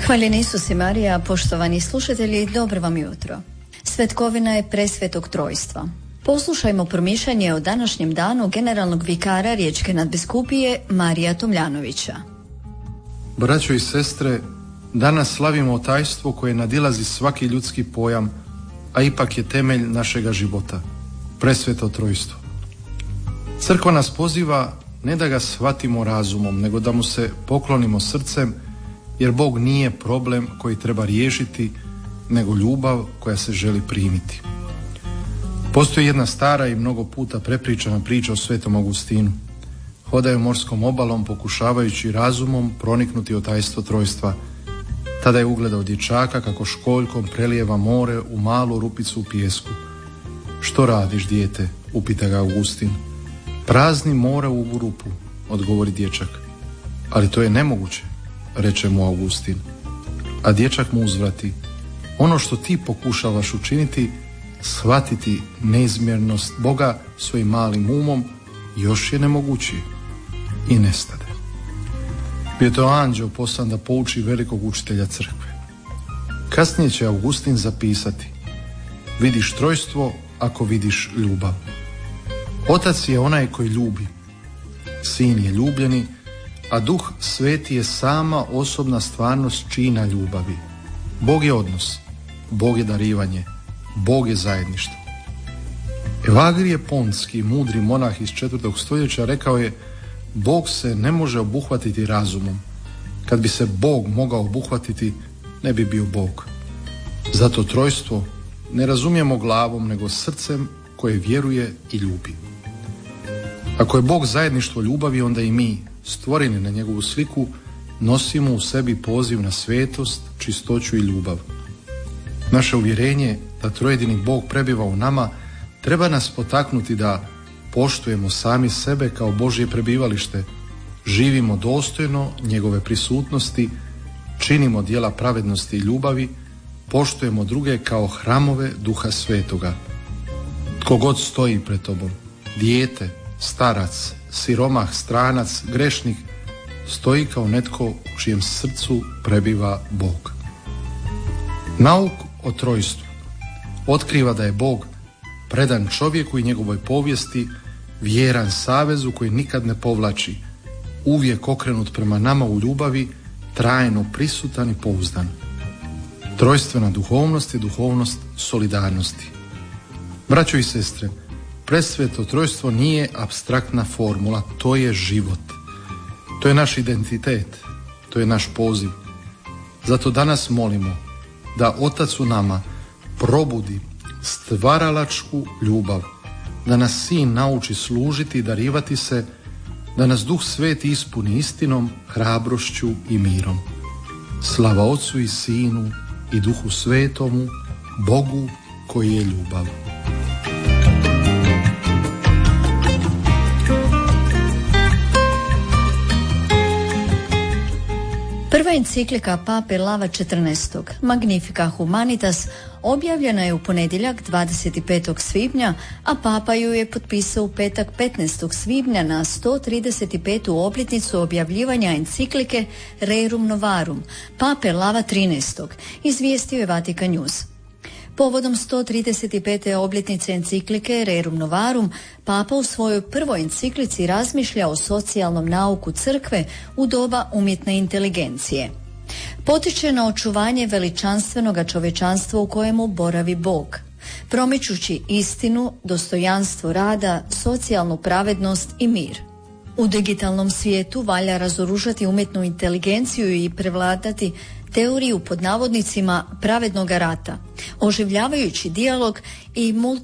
Hvaljeni Isus i Marija, poštovani slušatelji, dobro vam jutro. Svetkovina je presvetog trojstva. Poslušajmo promišljanje o današnjem danu generalnog vikara Riječke nadbiskupije Marija Tomljanovića. Braćo i sestre, danas slavimo tajstvo koje nadilazi svaki ljudski pojam, a ipak je temelj našega života, presveto trojstvo. Crkva nas poziva ne da ga shvatimo razumom, nego da mu se poklonimo srcem, jer Bog nije problem koji treba riješiti, nego ljubav koja se želi primiti. Postoji jedna stara i mnogo puta prepričana priča o Svetom Augustinu. Hodao je morskom obalom pokušavajući razumom proniknuti u tajstvo trojstva. Tada je ugledao dječaka kako školjkom prelijeva more u malu rupicu u pijesku. Što radiš, dijete? Upita ga Augustin. Prazni more u ovu rupu, odgovori dječak. Ali to je nemoguće, reče mu Augustin. A dječak mu uzvrati. Ono što ti pokušavaš učiniti, shvatiti neizmjernost Boga svojim malim umom, još je nemogućije. I nestade. Bio to anđeo poslan da pouči velikog učitelja crkve. Kasnije će Augustin zapisati: vidiš trojstvo ako vidiš ljubav. Otac je onaj koji ljubi, sin je ljubljeni, a Duh Sveti je sama osobna stvarnost čina ljubavi. Bog je odnos, Bog je darivanje, Bog je zajedništvo. Evagrije Pontski, mudri monah iz 4. stoljeća, rekao je: Bog se ne može obuhvatiti razumom. Kad bi se Bog mogao obuhvatiti, ne bi bio Bog. Zato trojstvo ne razumijemo glavom, nego srcem koje vjeruje i ljubi. Ako je Bog zajedništvo ljubavi, onda i mi, stvoreni na njegovu sliku, nosimo u sebi poziv na svetost, čistoću i ljubav. Naše uvjerenje da trojedini Bog prebiva u nama treba nas potaknuti da poštujemo sami sebe kao Božje prebivalište, živimo dostojno njegove prisutnosti, činimo djela pravednosti i ljubavi, poštujemo druge kao hramove Duha Svetoga. Tko god stoji pred tobom, dijete, starac, siromah, stranac, grešnik, stoji kao netko u čijem srcu prebiva Bog. Nauk o trojstvu otkriva da je Bog predan čovjeku i njegovoj povijesti, vjeran savezu koji nikad ne povlači, uvijek okrenut prema nama u ljubavi, trajno prisutan i pouzdan. Trojstvena duhovnost je duhovnost solidarnosti. Braćo i sestre, presveto trojstvo nije apstraktna formula, to je život. To je naš identitet, to je naš poziv. Zato danas molimo da Otac u nama probudi stvaralačku ljubav, da nas Sin nauči služiti i darivati se, da nas Duh Sveti ispuni istinom, hrabrošću i mirom. Slava Otcu i Sinu i Duhu Svetomu, Bogu koji je ljubav. Prva enciklika Pape Lava XIV, Magnifica Humanitas, objavljena je u ponedjeljak 25. svibnja, a Papa ju je potpisao u petak 15. svibnja na 135. obljetnicu objavljivanja enciklike Rerum Novarum, Pape Lava XIII, izvijestio je Vatikan News. Povodom 135. obljetnice enciklike Rerum Novarum, Papa u svojoj prvoj enciklici razmišlja o socijalnom nauku crkve u doba umjetne inteligencije. Potiče na očuvanje veličanstvenoga čovječanstva u kojemu boravi Bog, promičući istinu, dostojanstvo rada, socijalnu pravednost i mir. U digitalnom svijetu valja razoružati umjetnu inteligenciju i prevladati teoriju pod navodnicima pravednog rata, oživljavajući dijalog i